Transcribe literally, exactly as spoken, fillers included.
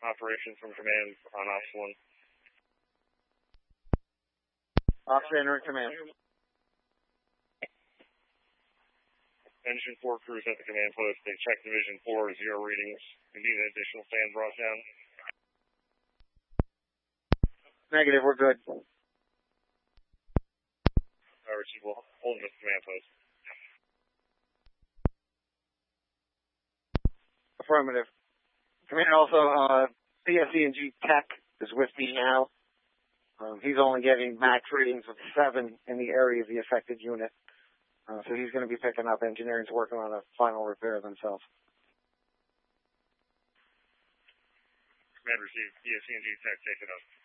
operations from command on Ops one. Ops entering command. Engine four crews at the command post. They checked Division four, zero readings. We need an additional fan brought down. Negative, we're good. I received, we'll hold the command post. Affirmative. Command also, uh, C S E and G Tech is with me now. Um, he's only getting max readings of seven in the area of the affected unit. Uh, so he's going to be picking up. Engineering's working on a final repair themselves. Command received. C S E and G Tech, take it up.